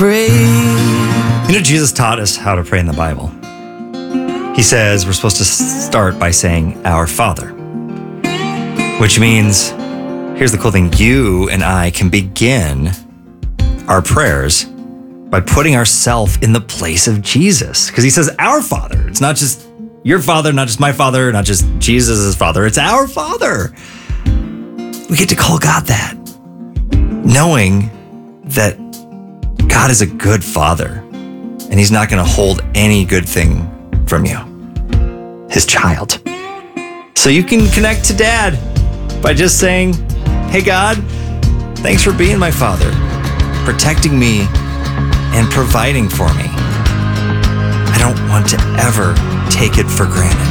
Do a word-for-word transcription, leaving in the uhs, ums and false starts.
Pray. You know, Jesus taught us how to pray in the Bible. He says we're supposed to start by saying, Our Father. Which means, here's the cool thing, you and I can begin our prayers by putting ourselves in the place of Jesus. Because he says, Our Father. It's not just your father, not just my father, not just Jesus' father. It's our Father. We get to call God that, knowing that God is a good father, and he's not going to hold any good thing from you, his child. So you can connect to Dad by just saying, Hey God, thanks for being my father, protecting me and providing for me. I don't want to ever take it for granted.